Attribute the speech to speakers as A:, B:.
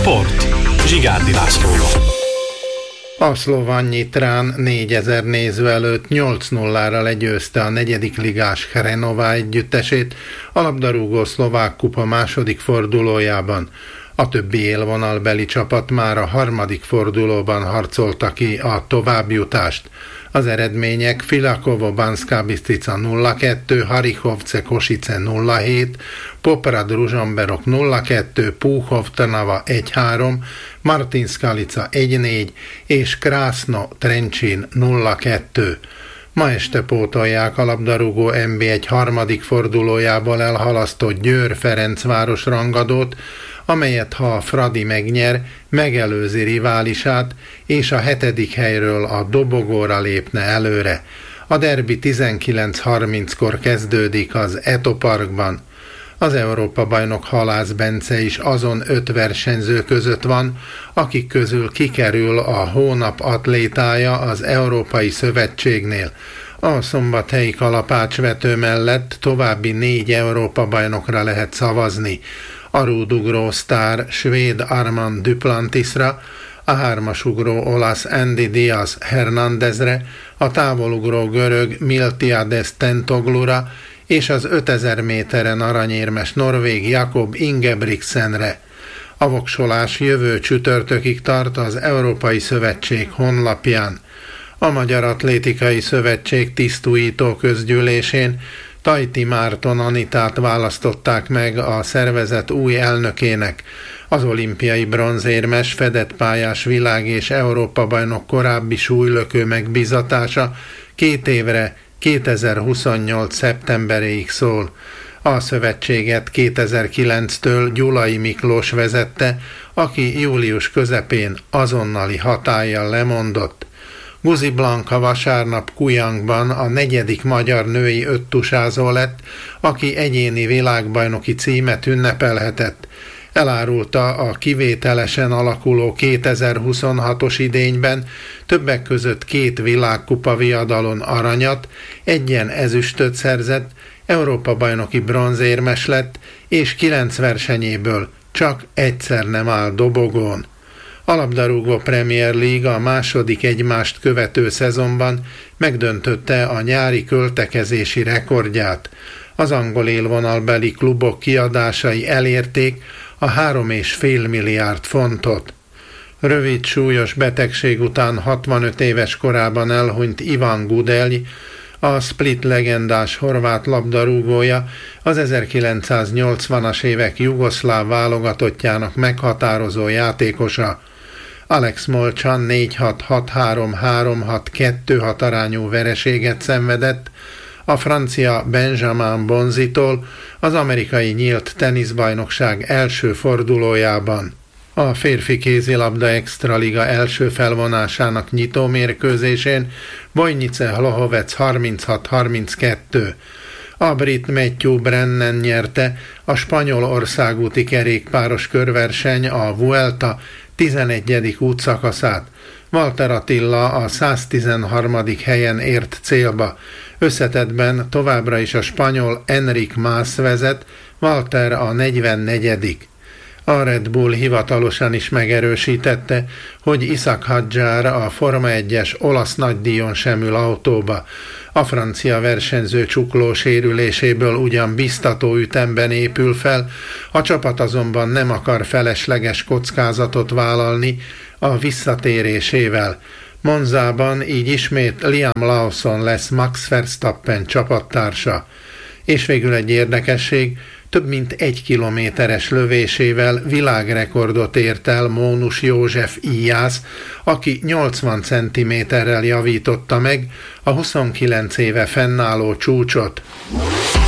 A: Sport. Zsigárdi Lászlóval.
B: A szlován Nyitrán 4000 néző előtt 8-0-ra legyőzte a negyedik ligás Hrenová együttesét a labdarúgó szlovák kupa második fordulójában. A többi élvonalbeli csapat már a harmadik fordulóban harcolta ki a továbbjutást. Az eredmények: Filakovo Banská Bystrica 0-2, Harichovce Košice 0-7, Poprad Ružomberok 0-2, Púchov Trnava 1-3, Martin Skalica 1-4 és Krásno Trenčín 0-2. Ma este pótolják a labdarúgó NB1 harmadik fordulójából elhalasztott Győr-Ferencváros rangadót, amelyet ha a Fradi megnyer, megelőzi riválisát, és a 7. helyről a dobogóra lépne előre. A derbi 19:30-kor kezdődik az Eto Parkban. Az Európa-bajnok Halász Bence is azon 5 versenyző között van, akik közül kikerül a hónap atlétája az Európai Szövetségnél. A szombathelyi kalapácsvető mellett további 4 Európa-bajnokra lehet szavazni. A rúdugró sztár svéd Armand Duplantisra, a hármasugró olasz Andy Diaz Hernándezre, a távolugró görög Miltiades Tentoglura és az 5000 méteren aranyérmes norvég Jakob Ingebrigtsenre. A voksolás jövő csütörtökig tart az Európai Szövetség honlapján. A Magyar Atlétikai Szövetség tisztújító közgyűlésén Tajti Márton Anitát választották meg a szervezet új elnökének. Az olimpiai bronzérmes fedett pályás világ- és Európa-bajnok korábbi súlylökő megbízatása 2 évre, 2028. szeptemberéig szól. A szövetséget 2009-től Gyulai Miklós vezette, aki július közepén azonnali hatállyal lemondott. Guzi Blanka vasárnap Kujangban a 4. magyar női öttusázó lett, aki egyéni világbajnoki címet ünnepelhetett. Elárulta a kivételesen alakuló 2026-os idényben többek között 2 világkupa viadalon aranyat, 1 ezüstöt szerzett, Európa-bajnoki bronzérmes lett, és 9 versenyéből csak egyszer nem áll dobogón. A labdarúgó Premier League a második egymást követő szezonban megdöntötte a nyári költekezési rekordját. Az angol élvonalbeli klubok kiadásai elérték a 3,5 milliárd fontot. Rövid súlyos betegség után 65 éves korában elhunyt Ivan Gudelj, a Split legendás horvát labdarúgója, az 1980-as évek jugoszláv válogatottjának meghatározó játékosa. Alex Molchan 4-6-6-3-3-6-2-6 arányú vereséget szenvedett a francia Benjamin Bonzitól az amerikai nyílt teniszbajnokság első fordulójában. A férfi kézilabda extraliga első felvonásának nyitó mérkőzésén Vojnice Hlohovec 36-32. A brit Matthew Brennan nyerte a spanyol országúti kerékpáros körverseny, a Vuelta 11. útszakaszát. Walter Attila a 113. helyen ért célba. Összetettben továbbra is a spanyol Enric Mas vezet, Walter a 44. A Red Bull hivatalosan is megerősítette, hogy Ishak Hadjar a Forma 1-es olasz nagydíjon sem ül autóba. A francia versenyző csukló sérüléséből ugyan biztató ütemben épül fel, a csapat azonban nem akar felesleges kockázatot vállalni a visszatérésével. Monzában így ismét Liam Lawson lesz Max Verstappen csapattársa. És végül egy érdekesség: több mint 1 kilométeres lövésével világrekordot ért el Mónus József íjász, aki 80 cm-rel javította meg a 29 éve fennálló csúcsot.